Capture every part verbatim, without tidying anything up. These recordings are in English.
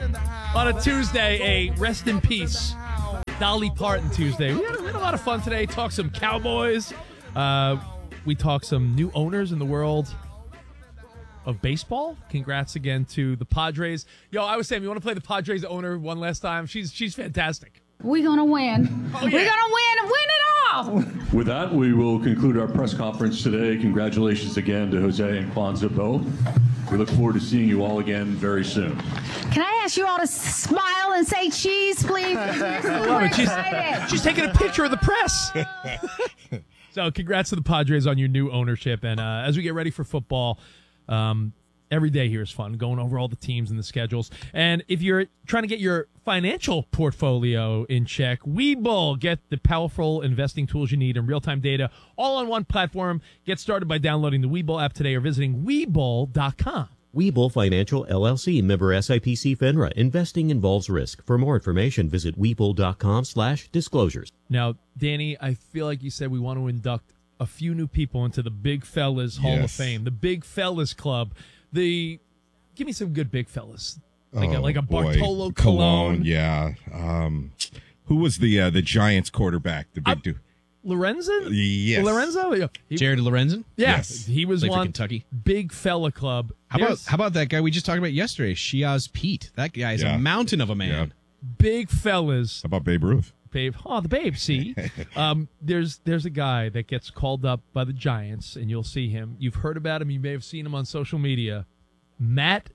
On a Tuesday, a rest in peace Dolly Parton Tuesday. We had, we had a lot of fun today. Talked some Cowboys. Uh, we talked some new owners in the world of baseball. Congrats again to the Padres. Yo, I was saying, you want to play the Padres owner one last time? She's she's fantastic. We're going to win. Oh, yeah. We're going to win and win it all. With that, we will conclude our press conference today. Congratulations again to Jose and Kwanzaa both. We look forward to seeing you all again very soon. Can I ask you all to smile and say cheese, please? I love it. She's, she's taking a picture of the press. So congrats to the Padres on your new ownership. And uh, as we get ready for football, um, every day here is fun, going over all the teams and the schedules. And if you're trying to get your financial portfolio in check, Webull, get the powerful investing tools you need and real-time data all on one platform. Get started by downloading the Webull app today or visiting Webull dot com. Webull Financial, L L C, member S I P C FINRA. Investing involves risk. For more information, visit Webull dot com slash disclosures. Now, Danny, I feel like you said we want to induct a few new people into the Big Fellas Hall Yes. of Fame, the Big Fellas Club. The give me some good big fellas, like Oh, a, like a boy. Bartolo Colon. Colon, yeah. Um, who was the uh, the Giants quarterback? The big I- dude. Lorenzen? Yes. Lorenzo? Yeah. He, Jared Lorenzen? yeah, Yes. he was Played for one. Kentucky. Big fella club. How about There's how about that guy we just talked about yesterday, Shiaz Pete? That guy is Yeah. a mountain of a man. big fellas? How about Babe Ruth? Babe, oh, the babe. See, um, there's there's a guy that gets called up by the Giants, and you'll see him. You've heard about him. You may have seen him on social media. Matt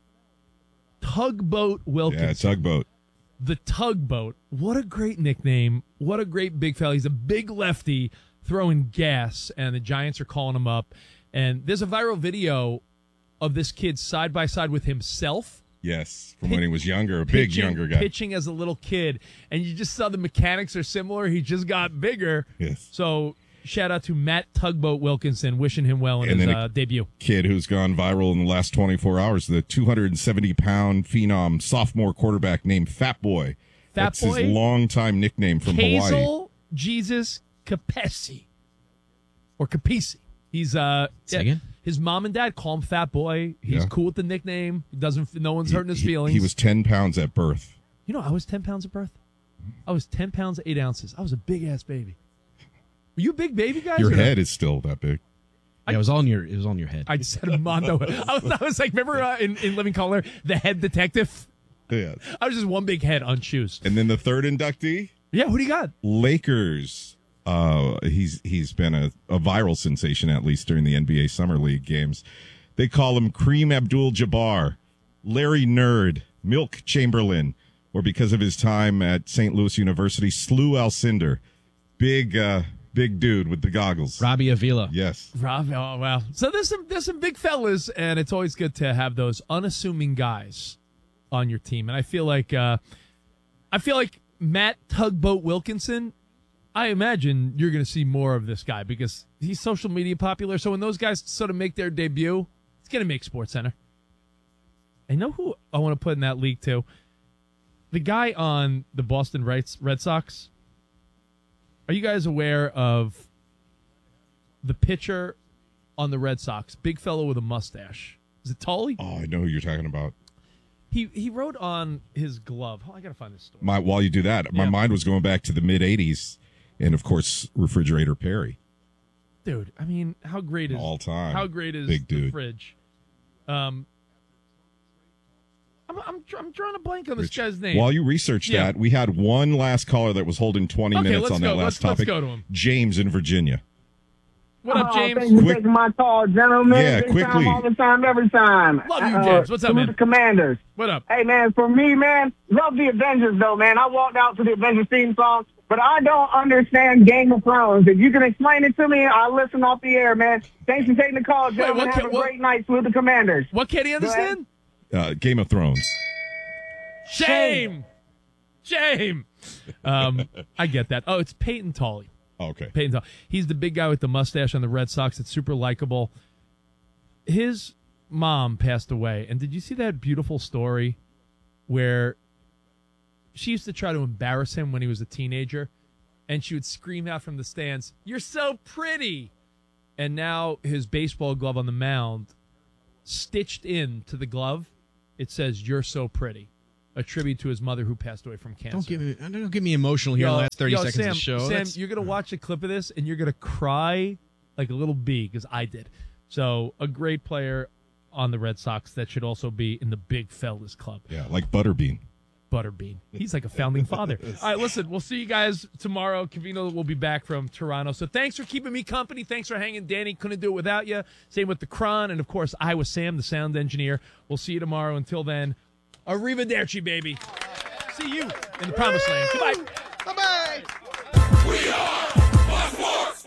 Tugboat Wilkinson. Yeah, tugboat. The Tugboat. What a great nickname. What a great big fella. He's a big lefty throwing gas, and the Giants are calling him up. And there's a viral video of this kid side by side with himself. Yes, from when he was younger, a big pitching, younger guy. Pitching as a little kid. And you just saw the mechanics are similar. He just got bigger. Yes. So shout out to Matt Tugboat Wilkinson, wishing him well in And his then a- uh, debut. Kid who's gone viral in the last twenty-four hours, the two hundred seventy pound phenom sophomore quarterback named Fat Boy. Fat That's Boy? his longtime nickname from Hawaii. Hazel Jesus Capesi. Or Capisi. He's uh Say yeah, again? his mom and dad call him Fat Boy. He's Yeah. cool with the nickname. He doesn't no one's He- hurting his he- feelings. He was ten pounds at birth. You know, I was ten pounds at birth. I was ten pounds eight ounces. I was a big ass baby. Were you a big baby, guys? Your or no? head is still that big. Yeah, it was all in your it was all in your head. I just had a mondo. I was, I was like, remember uh, in, in Living Color, the head detective? Yeah. I was just one big head on shoes. And then the third inductee, Yeah, who do you got? Lakers. Uh, he's he's been a, a viral sensation, at least during the N B A Summer League games. They call him Kareem Abdul-Jabbar, Larry Nerd, Milk Chamberlain, or because of his time at Saint Louis University, Slew Alcindor. Big, uh, big dude with the goggles. Robbie Avila. Yes. Rob, oh, wow. So there's some there's some big fellas, and it's always good to have those unassuming guys on your team. And I feel like uh, I feel like Matt Tugboat Wilkinson, I imagine you're going to see more of this guy because he's social media popular. So when those guys sort of make their debut, it's going to make SportsCenter. I know who I want to put in that league too. The guy on the Boston Red Sox. Are you guys aware of the pitcher on the Red Sox? Big fellow with a mustache. Is it Tully? Oh, I know who you're talking about. He he wrote on his glove. Oh, I got to find this story. My while you do that, my Yeah. mind was going back to the mid eighties, and of course, Refrigerator Perry. Dude, I mean, how great is All time. How great is Big the dude. fridge? Um, I'm I'm I'm drawing a blank on this Rich. guy's name. While you research Yeah. that, we had one last caller that was holding twenty Okay, minutes let's on go. that last Let's- let's topic. go to him. James in Virginia. What up, Oh, James? thank you for Quick- taking my call, gentlemen. Yeah, Big quickly. Time, all the time, every time. Love you, Uh, James. What's up, salute man? the Commanders. What up? Hey, man, for me, man, love the Avengers, though, man. I walked out to the Avengers theme song, but I don't understand Game of Thrones. If you can explain it to me, I'll listen off the air, man. Thanks for taking the call, gentlemen. what Have can- a what- great night. Salute the Commanders. What can't he understand? Uh, Game of Thrones. Shame. Shame. Um, I get that. Oh, it's Peyton Tully. Oh, okay. Peyton Tully. He's the big guy with the mustache on the Red Sox. It's super likable. His mom passed away. And did you see that beautiful story where she used to try to embarrass him when he was a teenager? And she would scream out from the stands, "You're so pretty!" And now his baseball glove on the mound, stitched in to the glove, it says, "You're so pretty." a tribute to his mother who passed away from cancer. Don't get me, don't get me emotional here Yo, in the last thirty yo, seconds Sam, of the show. Sam, That's- you're going to watch a clip of this, and you're going to cry like a little bee, because I did. So, a great player on the Red Sox that should also be in the big fellas club. Yeah, like Butterbean. Butterbean. He's like a founding father. All right, listen, we'll see you guys tomorrow. Cavino will be back from Toronto. So thanks for keeping me company. Thanks for hanging. Danny, couldn't do it without you. Same with the Cron. And, of course, I was Sam, the sound engineer. We'll see you tomorrow. Until then, arrivederci, baby. See you in the promised land. Goodbye. Bye-bye. We are Fox Sports.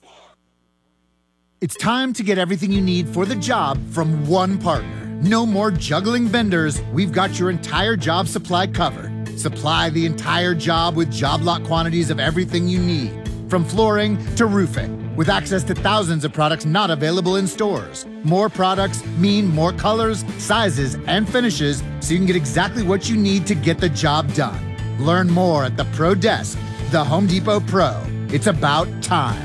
It's time to get everything you need for the job from one partner. No more juggling vendors. We've got your entire job supply covered. Supply the entire job with job lot quantities of everything you need, from flooring to roofing, with access to thousands of products not available in stores. More products mean more colors, sizes, and finishes, so you can get exactly what you need to get the job done. Learn more at the Pro Desk, the Home Depot Pro. It's about time.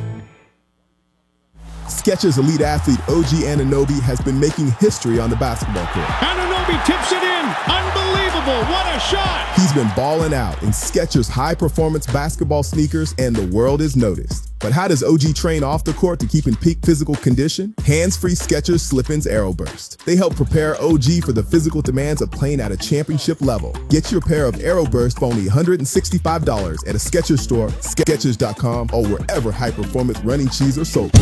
Skechers elite athlete O G Anunoby has been making history on the basketball court. Anunoby tips it in. Unbelievable. What a shot. He's been balling out in Skechers high-performance basketball sneakers, and the world is noticed. But how does O G train off the court to keep in peak physical condition? Hands-free Skechers Slip-ins Aeroburst. They help prepare O G for the physical demands of playing at a championship level. Get your pair of Aeroburst for only one hundred sixty-five dollars at a Skechers store, Skechers dot com, or wherever high-performance running shoes are sold.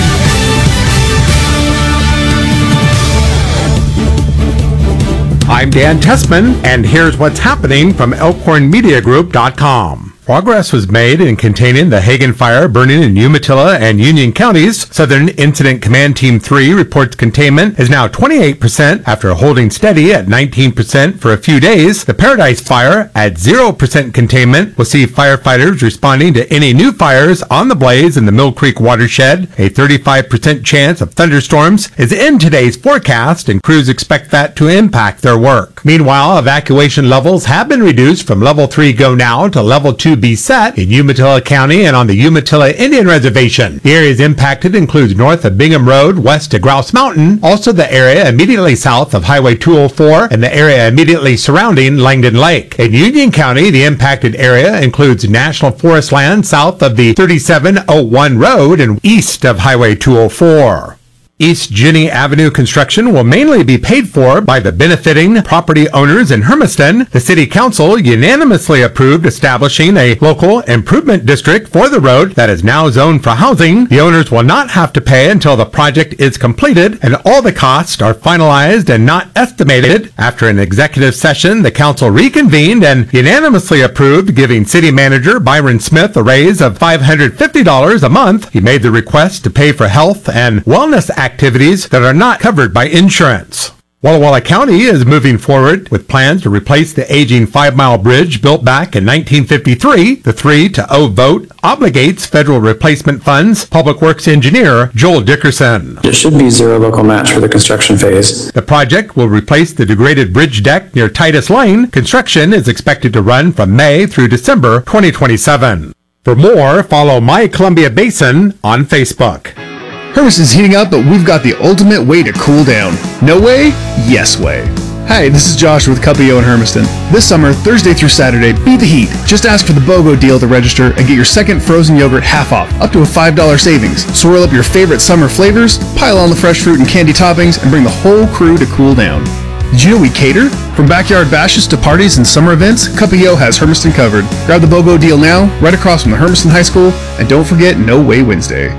I'm Dan Tessman, and here's what's happening from Elkhorn Media Group dot com. Progress was made in containing the Hagen fire burning in Umatilla and Union counties. Southern Incident Command Team three reports containment is now twenty-eight percent after holding steady at nineteen percent for a few days. The Paradise fire at zero percent containment will see firefighters responding to any new fires on the blaze in the Mill Creek watershed. A thirty-five percent chance of thunderstorms is in today's forecast, and crews expect that to impact their work. Meanwhile, evacuation levels have been reduced from level three go now to level two be set in Umatilla County and on the Umatilla Indian Reservation. The areas impacted includes north of Bingham Road, west to Grouse Mountain, also the area immediately south of Highway two oh four, and the area immediately surrounding Langdon Lake. In Union County, the impacted area includes national forest land south of the thirty-seven oh one road and east of Highway two oh four. East Ginny Avenue construction will mainly be paid for by the benefiting property owners in Hermiston. The City Council unanimously approved establishing a local improvement district for the road that is now zoned for housing. The owners will not have to pay until the project is completed and all the costs are finalized and not estimated. After an executive session, the council reconvened and unanimously approved giving City Manager Byron Smith a raise of five hundred fifty dollars a month. He made the request to pay for health and wellness activities activities that are not covered by insurance. Walla Walla County is moving forward with plans to replace the aging five-mile bridge built back in nineteen fifty-three. The three to oh vote obligates federal replacement funds. Public Works engineer Joel Dickerson. There should be zero local match for the construction phase. The project will replace the degraded bridge deck near Titus Lane. Construction is expected to run from May through December twenty twenty-seven. For more, follow My Columbia Basin on Facebook. Hermiston's heating up, but we've got the ultimate way to cool down. No way? Yes way. Hi, this is Josh with Cupio in Hermiston. This summer, Thursday through Saturday, beat the heat. Just ask for the BOGO deal to register and get your second frozen yogurt half off, up to a five dollars savings. Swirl up your favorite summer flavors, pile on the fresh fruit and candy toppings, and bring the whole crew to cool down. Did you know we cater? From backyard bashes to parties and summer events, Cupio has Hermiston covered. Grab the BOGO deal now, right across from the Hermiston High School, and don't forget No Way Wednesday.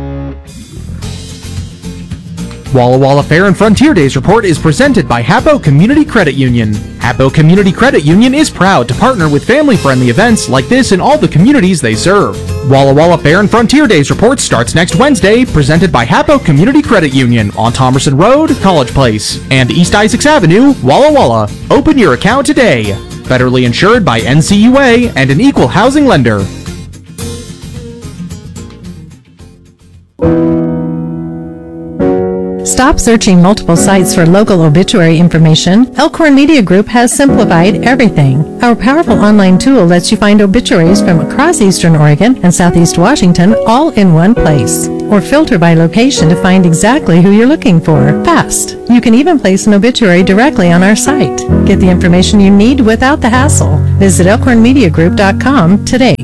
Walla Walla Fair and Frontier Days report is presented by Hapo Community Credit Union. Hapo Community Credit Union is proud to partner with family-friendly events like this in all the communities they serve. Walla Walla Fair and Frontier Days report starts next Wednesday, presented by Hapo Community Credit Union on Thomerson Road, College Place, and East Isaacs Avenue, Walla Walla. Open your account today. Federally insured by N C U A and an equal housing lender. Stop searching multiple sites for local obituary information. Elkhorn Media Group has simplified everything. Our powerful online tool lets you find obituaries from across Eastern Oregon and Southeast Washington all in one place. or filter by location to find exactly who you're looking for. Fast. You can even place an obituary directly on our site. Get the information you need without the hassle. Visit elkhorn media group dot com today.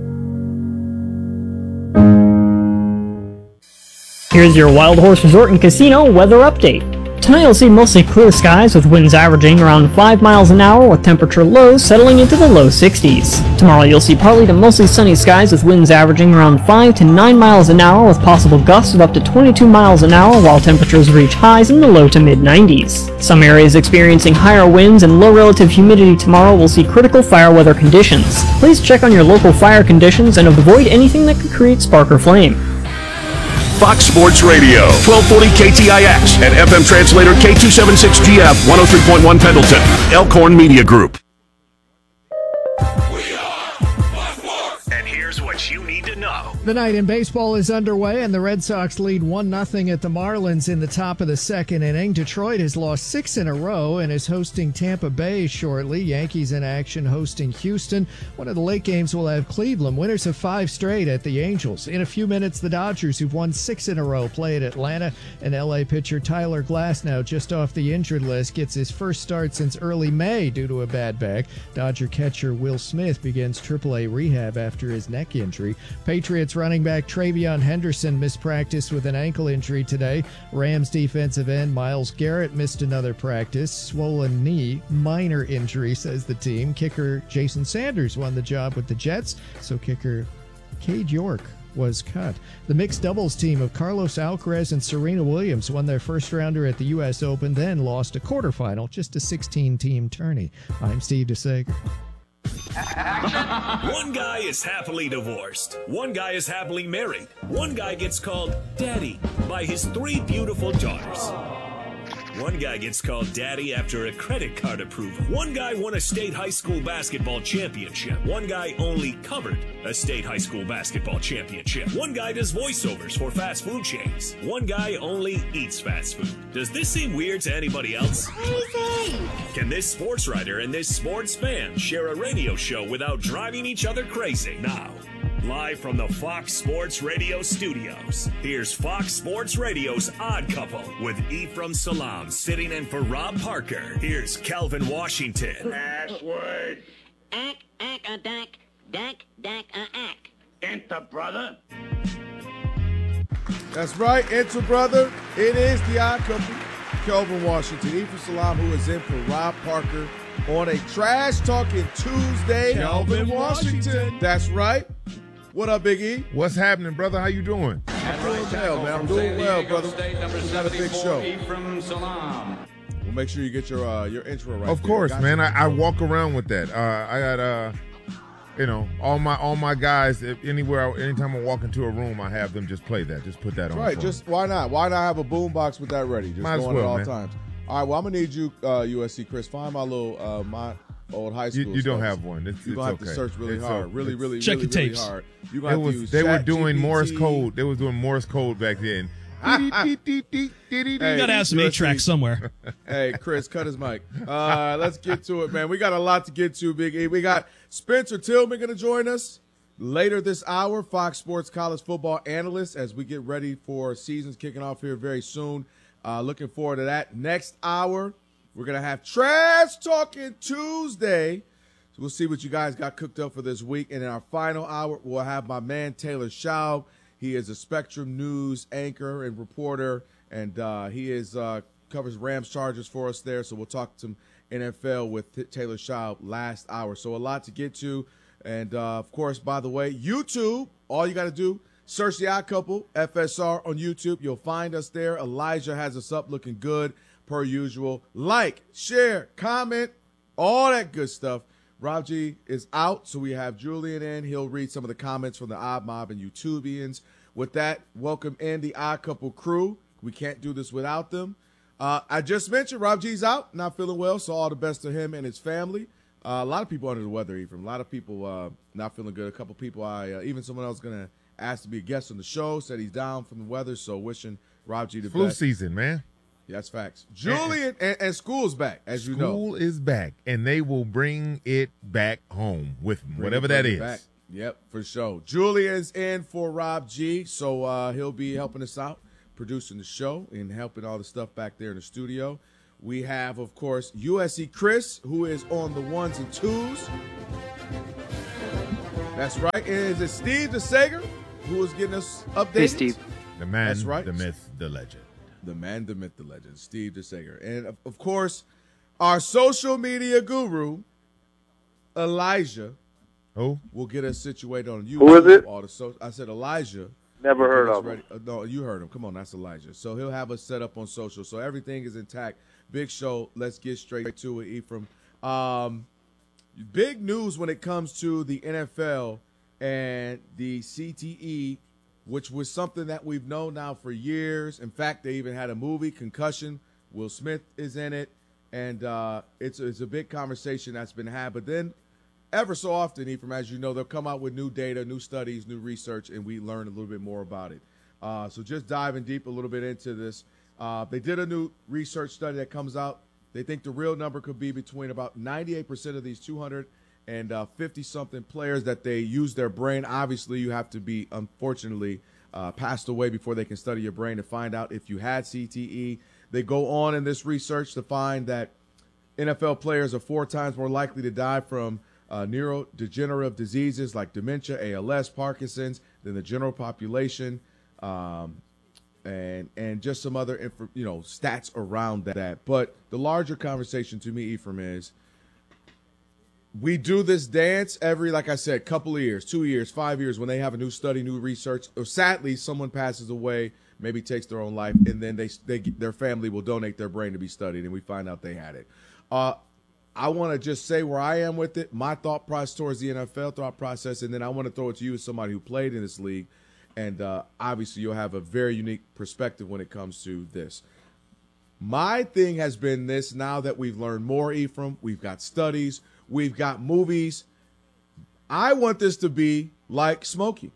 Here's your Wild Horse Resort and Casino weather update. Tonight you'll see mostly clear skies with winds averaging around five miles an hour with temperature lows settling into the low sixties. Tomorrow you'll see partly to mostly sunny skies with winds averaging around five to nine miles an hour with possible gusts of up to twenty-two miles an hour while temperatures reach highs in the low to mid nineties. Some areas experiencing higher winds and low relative humidity tomorrow will see critical fire weather conditions. Please check on your local fire conditions and avoid anything that could create spark or flame. Fox Sports Radio, twelve forty K T I X and F M translator K two seventy-six G F, one oh three point one Pendleton, Elkhorn Media Group. And here's what you need to know. The night in baseball is underway, and the Red Sox lead one nothing at the Marlins in the top of the second inning. Detroit has lost six in a row and is hosting Tampa Bay shortly. Yankees in action hosting Houston. One of the late games will have Cleveland, winners of five straight at the Angels. In a few minutes, the Dodgers, who've won six in a row, play at Atlanta. And L A pitcher Tyler Glasnow, just off the injured list, gets his first start since early May due to a bad back. Dodger catcher Will Smith begins triple A rehab after his neck injury. Patriots running back Travion Henderson missed practice with an ankle injury today. Rams defensive end Myles Garrett missed another practice. Swollen knee, minor injury, says the team. Kicker Jason Sanders won the job with the Jets, so kicker Cade York was cut. The mixed doubles team of Carlos Alcaraz and Serena Williams won their first rounder at the U S Open, then lost a quarterfinal, just a sixteen-team tourney. I'm Steve DeSager. One guy is happily divorced. One guy is happily married. One guy gets called Daddy by his three beautiful daughters. One guy gets called Daddy after a credit card approval. One guy won a state high school basketball championship. One guy only covered a state high school basketball championship. One guy does voiceovers for fast food chains. One guy only eats fast food. Does this seem weird to anybody else? Crazy! Can this sports writer and this sports fan share a radio show without driving each other crazy? Now, live from the Fox Sports Radio studios, here's Fox Sports Radio's Odd Couple with Ephraim Salam sitting in for Rob Parker. Here's Calvin Washington. Password. Ack, ack, a dack, dack, dack, a ack. Enter, brother. That's right, enter, brother. It is the Odd Couple. Calvin Washington, Ephraim Salam, who is in for Rob Parker on a Trash Talking Tuesday. Calvin Washington. That's right. What up, Big E? What's happening, brother? How you doing? I'm doing well, man. I'm doing well, brother. We got a big show. We'll make sure you get your uh, your intro right. Of there. course, Got man. you. I, I walk around with that. Uh, I got uh, you know, all my all my guys. If anywhere, anytime I walk into a room, I have them just play that. Just put that on. Right. phone. Just why not? Why not have a boom box with that ready? Just Might as going well, at all man. times. All right. Well, I'm gonna need you, uh, U S C Chris. Find my little uh, my old high school. You, you don't stuff. have one. It's, You're it's gonna have okay. to search really It's hard, okay. really, really, Check really, your really tapes. hard. You It gonna have was, to use they were Chat doing G P T. Morse code. They was doing Morse code back then. You gotta have some eight tracks somewhere. Hey, Chris, cut his mic. Uh, let's get to it, man. We got a lot to get to, Big E. We got Spencer Tillman going to join us later this hour, Fox Sports college football analyst, as we get ready for seasons kicking off here very soon. Uh, looking forward to that. Next hour, we're going to have Trash Talking Tuesday. So we'll see what you guys got cooked up for this week. And in our final hour, we'll have my man Taylor Schaub. He is a Spectrum News anchor and reporter, and uh, he is uh, covers Rams Chargers for us there. So we'll talk some N F L with T- Taylor Schaub last hour. So a lot to get to. And, uh, of course, by the way, YouTube, all you got to do, search The Odd Couple, F S R on YouTube. You'll find us there. Elijah has us up looking good, per usual. Like, share, comment, all that good stuff. Rob G is out, so we have Julian in. He'll read some of the comments from the Odd Mob and YouTubians. With that, welcome in the Odd Couple crew. We can't do this without them. Uh, I just mentioned Rob G's out, not feeling well, so all the best to him and his family. Uh, a lot of people under the weather, Ephraim. A lot of people uh, not feeling good. A couple people, I uh, even someone else going to ask to be a guest on the show, said he's down from the weather, so wishing Rob G the Flu best. season, man. Yeah, that's facts. Julian, and, and school's back, as you know. School is back, and they will bring it back home with them, Bring whatever it- that bring it is. back. Yep, for sure. Julian's in for Rob G, so uh, he'll be helping us out, producing the show and helping all the stuff back there in the studio. We have, of course, U S C Chris, who is on the ones and twos. That's right. And is it Steve DeSager, who is getting us updated? Hey, Steve. The man, That's right. the myth, the legend. The man, the myth, the legend, Steve DeSager. And, of, of course, our social media guru, Elijah, who will get us situated on YouTube. Who is it? All the so- I said Elijah. Never will heard get us of him. ready- uh, no, you heard him. Come on, that's Elijah. So he'll have us set up on social. So everything is intact. Big show. Let's get straight to it, Ephraim. Um, big news when it comes to the N F L and the C T E, which was something that we've known now for years. In fact, they even had a movie, Concussion. Will Smith is in it. And uh, it's, it's a big conversation that's been had. But then ever so often, Ephraim, as you know, they'll come out with new data, new studies, new research, and we learn a little bit more about it. Uh, so just diving deep a little bit into this. Uh, they did a new research study that comes out. They think the real number could be between about ninety-eight percent of these two hundred fifty-something players that they use their brain. Obviously, you have to be, unfortunately, uh, passed away before they can study your brain to find out if you had C T E. They go on in this research to find that N F L players are four times more likely to die from uh, neurodegenerative diseases like dementia, A L S, Parkinson's than the general population. Um, and and just some other inf- you know stats around that. But the larger conversation to me, Ephraim, is we do this dance every, like I said, couple of years, two years, five years, when they have a new study, new research, or sadly someone passes away, maybe takes their own life, and then they they their family will donate their brain to be studied, and we find out they had it. Uh, I want to just say where I am with it, my thought process towards the N F L thought process, and then I want to throw it to you as somebody who played in this league. And uh, obviously you'll have a very unique perspective when it comes to this. My thing has been this, now that we've learned more, Ephraim, we've got studies, we've got movies. I want this to be like smoking.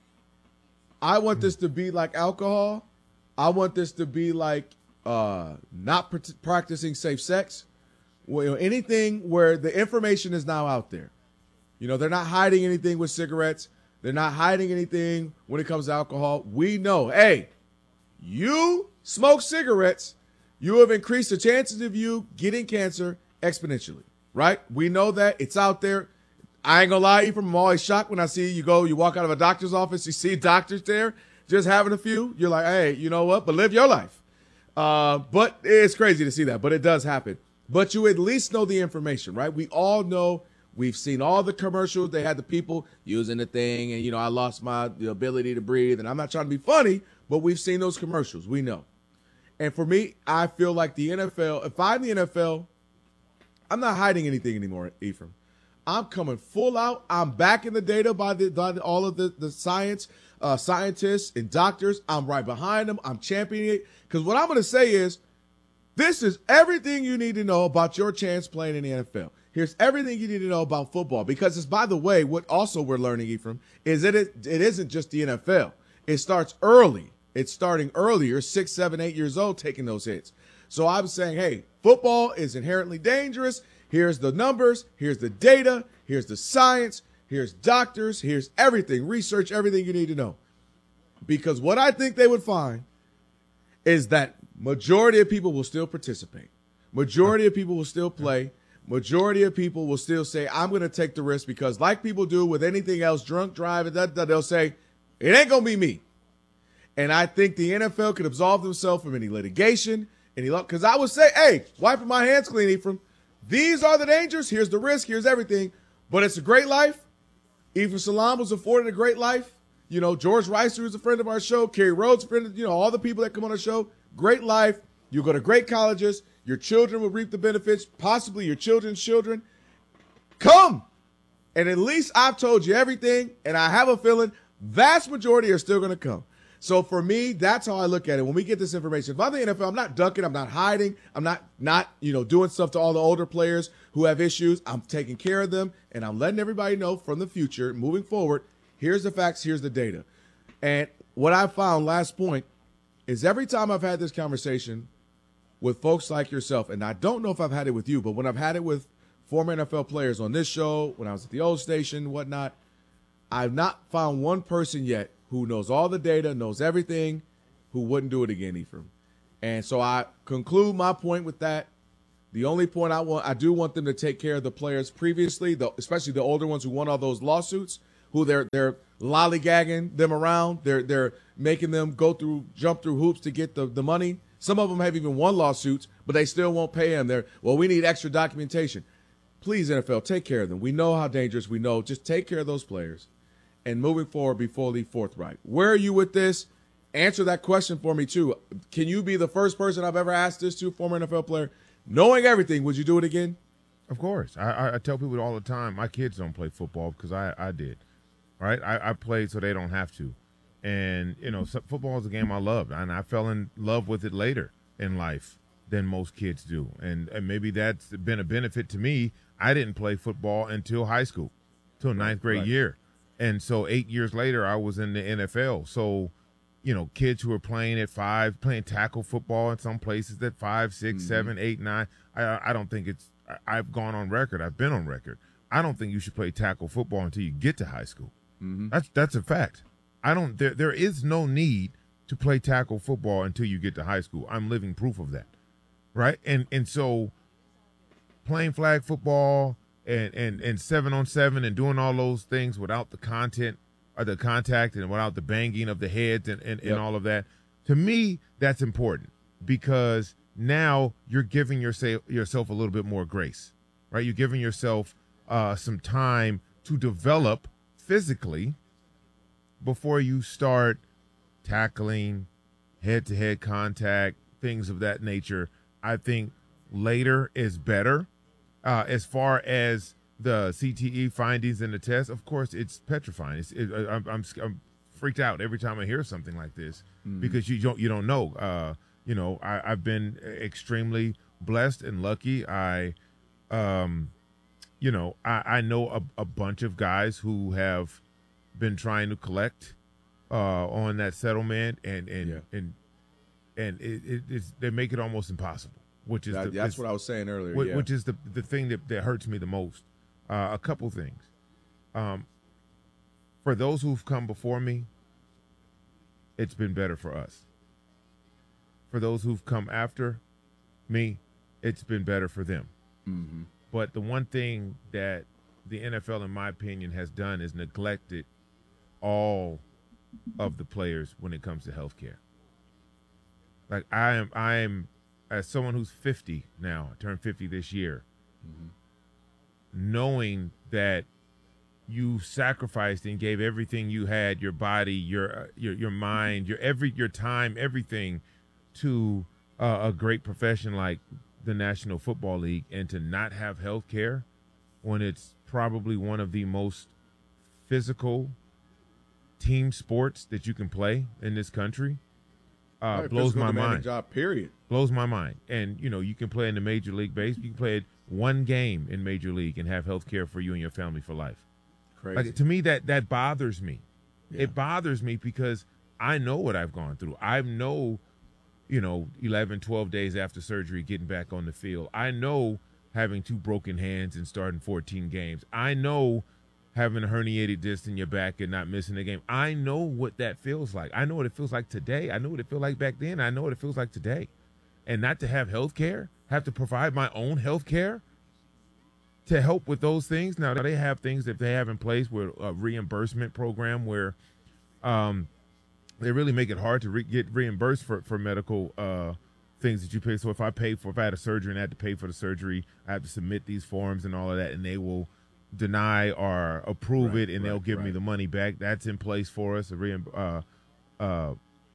I want this to be like alcohol. I want this to be like uh, not pr- practicing safe sex. Well, you know, anything where the information is now out there. You know, they're not hiding anything with cigarettes. They're not hiding anything when it comes to alcohol. We know, hey, you smoke cigarettes, you have increased the chances of you getting cancer exponentially, right? We know that. It's out there. I ain't gonna lie, Ephraim, I'm always shocked when I see you go, you walk out of a doctor's office, you see doctors there just having a few. You're like, hey, you know what? But live your life. Uh, but it's crazy to see that, but it does happen. But you at least know the information, right? We all know. We've seen all the commercials. They had the people using the thing, and, you know, I lost my the ability to breathe. And I'm not trying to be funny, but we've seen those commercials. We know. And for me, I feel like the N F L, if I'm the N F L, I'm not hiding anything anymore, Ephraim. I'm coming full out. I'm backing the data by, the, by the, all of the, the science, uh, scientists and doctors. I'm right behind them. I'm championing it. Because what I'm going to say is, this is everything you need to know about your chance playing in the N F L. Here's everything you need to know about football, because it's, by the way, what also we're learning, Ephraim, is that it, it isn't just the N F L. It starts early. It's starting earlier, six, seven, eight years old, taking those hits. So I'm saying, hey, football is inherently dangerous. Here's the numbers. Here's the data. Here's the science. Here's doctors. Here's everything, research, everything you need to know. Because what I think they would find is that majority of people will still participate. Majority of people will still play. Majority of people will still say, I'm going to take the risk, because like people do with anything else, drunk driving, that, that, they'll say, it ain't going to be me. And I think the N F L could absolve themselves from any litigation, any luck. Because I would say, hey, wiping my hands clean, Ephraim, these are the dangers. Here's the risk. Here's everything. But it's a great life. Ephraim Salaam was afforded a great life. You know, George Reister is a friend of our show. Kerry Rhodes, friend of, you know, all the people that come on our show. Great life. You go to great colleges. Your children will reap the benefits, possibly your children's children. Come. And at least I've told you everything, and I have a feeling vast majority are still going to come. So for me, that's how I look at it. When we get this information, if I'm the N F L, I'm not ducking, I'm not hiding, I'm not, not, you know, doing stuff to all the older players who have issues. I'm taking care of them, and I'm letting everybody know from the future, moving forward, here's the facts, here's the data. And what I found, last point, is every time I've had this conversation with folks like yourself, and I don't know if I've had it with you, but when I've had it with former N F L players on this show, when I was at the old station, whatnot, I've not found one person yet who knows all the data, knows everything, who wouldn't do it again, Ephraim. And so I conclude my point with that. The only point I want, I do want them to take care of the players previously, the, especially the older ones who won all those lawsuits, who they're they're lollygagging them around. They're they're making them go through, jump through hoops to get the, the money. Some of them have even won lawsuits, but they still won't pay them. They're, well, we need extra documentation. Please, N F L, take care of them. We know how dangerous we know. Just take care of those players. And moving forward, be fully forthright. Where are you with this? Answer that question for me, too. Can you be the first person I've ever asked this to, former N F L player? Knowing everything, would you do it again? Of course. I, I, I tell people all the time, my kids don't play football because I, I did, right? I, I played so they don't have to. And, you know, so, football is a game I loved, and I fell in love with it later in life than most kids do. And, and maybe that's been a benefit to me. I didn't play football until high school, till ninth grade right. year. And so eight years later, I was in the N F L. So, you know, kids who are playing at five, playing tackle football in some places at five, six, Mm-hmm. seven, eight, nine. I, I don't think it's – I've gone on record. I've been on record. I don't think you should play tackle football until you get to high school. Mm-hmm. That's that's a fact. I don't – there there is no need to play tackle football until you get to high school. I'm living proof of that, right? And and so playing flag football and, and, and seven on seven and doing all those things without the content – or the contact and without the banging of the heads and, and, Yep. and all of that. To me, that's important because now you're giving yourself, yourself a little bit more grace, right? You're giving yourself uh, some time to develop physically before you start tackling, head-to-head contact, things of that nature. I think later is better. Uh, as far as the C T E findings in the test, of course, it's petrifying. It's, it, I'm, I'm, I'm freaked out every time I hear something like this Mhm. because you don't you don't know. Uh, you know, I, I've been extremely blessed and lucky. I, um, you know, I, I know a, a bunch of guys who have been trying to collect uh, on that settlement, and and Yeah. and and it, it, it's, they make it almost impossible. Which is That- the, that's it's- what I was saying earlier, Which, yeah. which is the the thing that, that hurts me the most. Uh, a couple things. Um, for those who've come before me, it's been better for us. For those who've come after me, it's been better for them. Mm-hmm. But the one thing that the N F L, in my opinion, has done is neglected all of the players when it comes to health care. Like I am, I am, as someone who's fifty now, I turned fifty this year, knowing that you sacrificed and gave everything you had, your body, your uh, your your mind, your every your time, everything, to uh, a great profession like the National Football League, and to not have health care when it's probably one of the most physical team sports that you can play in this country, uh, Right, blows physical my demanding mind. job, period. Blows my mind. And, you know, you can play in the Major League Baseball. You can play one game in Major League and have health care for you and your family for life. Crazy. Like, to me, that, that bothers me. Yeah. It bothers me because I know what I've gone through. I know, you know, eleven, twelve days after surgery, getting back on the field. I know having two broken hands and starting fourteen games. I know having a herniated disc in your back and not missing a game. I know what that feels like. I know what it feels like today. I know what it feels like back then. I know what it feels like today. And not to have health care, have to provide my own health care to help with those things. Now, they have things that they have in place where a reimbursement program where um, they really make it hard to re- get reimbursed for, for medical uh, things that you pay. So if I pay for, if I had a surgery and I had to pay for the surgery, I have to submit these forms and all of that, and they will deny or approve Right, it, and they'll right, give me right. the money back. That's in place for us, a reim- uh, uh,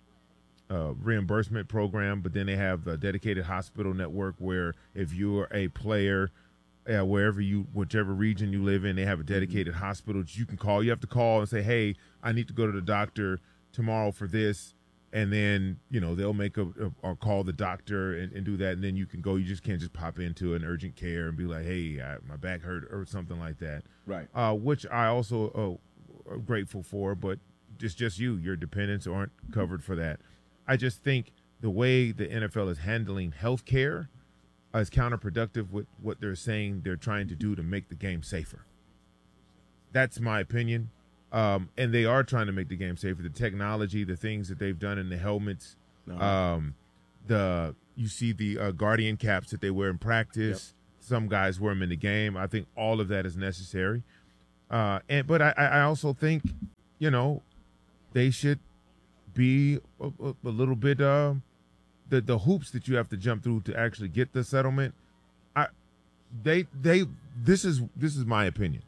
uh, reimbursement program. But then they have the dedicated hospital network where if you are a player, uh, wherever you, whichever region you live in, they have a dedicated hospital that you can call. You have to call and say, hey, I need to go to the doctor tomorrow for this. And then, you know, they'll make a, a or call the doctor and, and do that. And then you can go. You just can't just pop into an urgent care and be like, hey, I, my back hurt or something like that. Right. Uh, which I also uh, am grateful for. But it's just you. Your dependents aren't covered for that. I just think the way the N F L is handling health care is counterproductive with what they're saying they're trying to do to make the game safer. That's my opinion. Um, and they are trying to make the game safer. The technology, the things that they've done in the helmets, Uh-huh. um, the you see the uh, Guardian caps that they wear in practice. Yep. Some guys wear them in the game. I think all of that is necessary. Uh, and but I, I also think, you know, they should be a, a, a little bit uh, the the hoops that you have to jump through to actually get the settlement. I they they this is this is my opinion.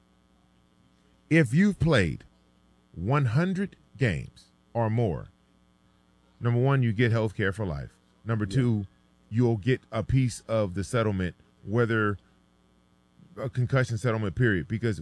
If you've played one hundred games or more, number one, you get health care for life. Number two, you'll get a piece of the settlement, whether a concussion settlement, period. Because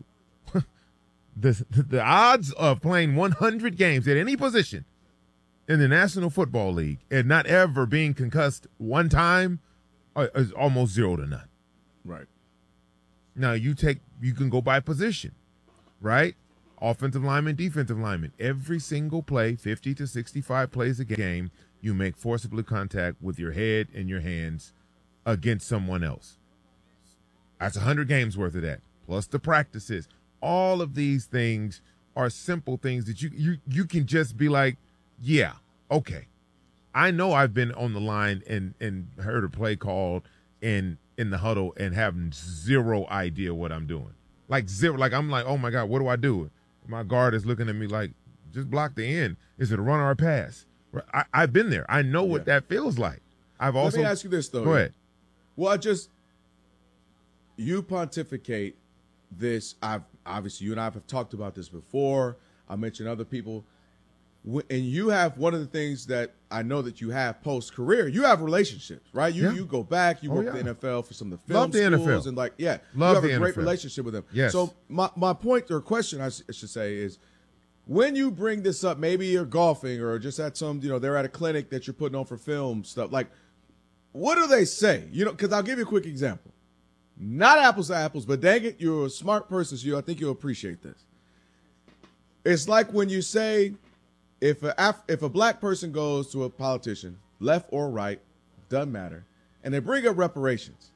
the the odds of playing one hundred games at any position in the National Football League and not ever being concussed one time are, is almost zero to none. Right. Now, you take you can go by position. Right? Offensive lineman, defensive lineman. Every single play, fifty to sixty-five plays a game, you make forcibly contact with your head and your hands against someone else. That's one hundred games worth of that, plus the practices. All of these things are simple things that you you you can just be like, yeah, okay. I know I've been on the line and, and heard a play called in, in the huddle and having zero idea what I'm doing. Like zero, like I'm like, oh my God, what do I do? My guard is looking at me like, just block the end. Is it a run or a pass? I, I've been there. I know what yeah. that feels like. I've also. Let me ask you this though. Go ahead. Well, I just you pontificate this. I've obviously you and I have talked about this before. I mentioned other people, and you have one of the things that I know that you have post career. You have relationships, right? You yeah. you go back. You oh, work yeah. with the N F L for some of the film Love the schools N F L. and like yeah, Love you have the a great N F L. relationship with them. Yes. So my my point or question I should say is, when you bring this up, maybe you're golfing or just at some, you know, they're at a clinic that you're putting on for film stuff. Like, what do they say? You know, because I'll give you a quick example. Not apples to apples, but dang it, you're a smart person, so you, I think you'll appreciate this. It's like when you say, if a Af- if a black person goes to a politician, left or right, doesn't matter, and they bring up reparations,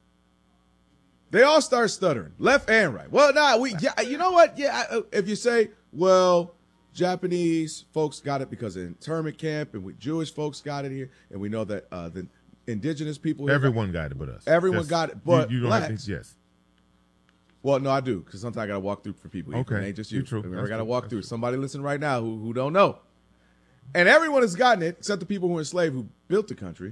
they all start stuttering, left and right. Well, nah, we, yeah, you know what? Yeah, if you say, well, Japanese folks got it because of internment camp, and we Jewish folks got it here, and we know that uh, the indigenous people here, everyone got it but us. Everyone That's, got it, but you, you don't blacks. have to, yes. Well, no, I do, because sometimes I got to walk through for people. Okay, it ain't just you. You're true. I, mean, I I got to true. walk That's through. true. Somebody listening right now who who don't know, and everyone has gotten it except the people who were enslaved who built the country.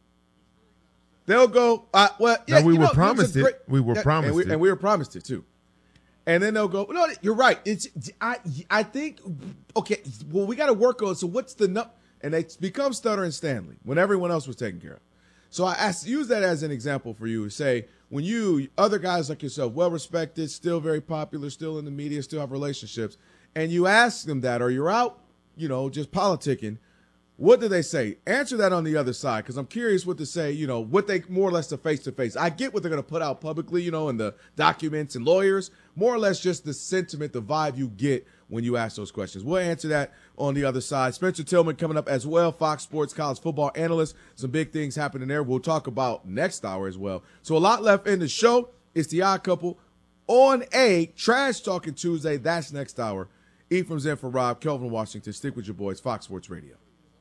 They'll go, uh, well, yeah, now, we you were know, promised great, it. We were yeah, promised and we, it, and we were promised it too. And then they'll go, no, you're right. It's I I think okay. Well, we got to work on. So what's the nut? And they become Stutter and Stanley when everyone else was taken care of. So I asked, use that as an example for you. Say when you other guys like yourself, well respected, still very popular, still in the media, still have relationships, and you ask them that, or you're out, you know, just politicking. What do they say? Answer that on the other side, because I'm curious what to say, you know, what they more or less to face-to-face. I get what they're going to put out publicly, you know, in the documents and lawyers, more or less just the sentiment, the vibe you get when you ask those questions. We'll answer that on the other side. Spencer Tillman coming up as well, Fox Sports college football analyst. Some big things happening there. We'll talk about next hour as well. So a lot left in the show. It's the Odd Couple on a Trash Talking Tuesday. That's next hour. Ephraim's in for Rob, Kelvin Washington. Stick with your boys, Fox Sports Radio.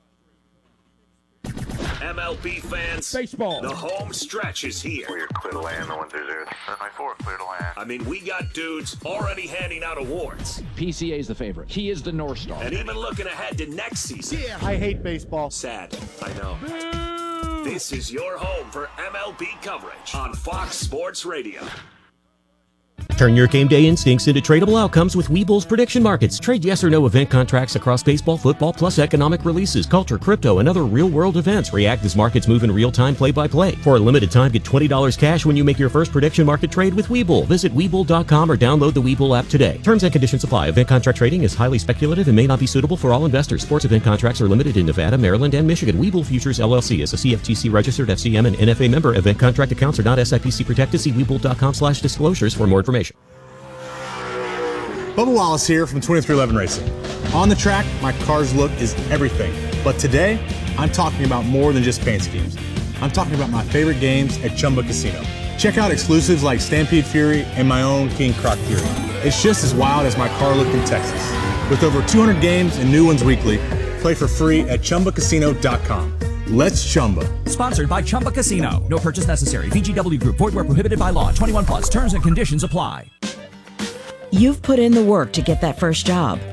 M L B fans, baseball. The home stretch is here. We're clear to land, the one through zero. seven four, clear to land. I mean, we got dudes already handing out awards. P C A is the favorite. He is the North Star. And even looking ahead to next season. Yeah, I hate baseball. Sad, I know. Boo! This is your home for M L B coverage on Fox Sports Radio. Turn your game day instincts into tradable outcomes with Webull's prediction markets. Trade yes or no event contracts across baseball, football, plus economic releases, culture, crypto, and other real-world events. React as markets move in real time, play-by-play. For a limited time, get twenty dollars cash when you make your first prediction market trade with Webull. Visit Webull dot com or download the Webull app today. Terms and conditions apply. Event contract trading is highly speculative and may not be suitable for all investors. Sports event contracts are limited in Nevada, Maryland, and Michigan. Webull Futures, L L C is a C F T C-registered F C M and N F A member. Event contract accounts are not S I P C protected. See Webull dot com slash disclosures for more information. Bubba Wallace here from twenty-three eleven Racing. On the track, my car's look is everything. But today, I'm talking about more than just paint schemes. I'm talking about my favorite games at Chumba Casino. Check out exclusives like Stampede Fury and my own King Croc Fury. It's just as wild as my car looked in Texas. With over two hundred games and new ones weekly, play for free at chumba casino dot com. Let's Chumba. Sponsored by Chumba Casino. No purchase necessary. V G W Group. Void where prohibited by law. twenty-one plus. Terms and conditions apply. You've put in the work to get that first job.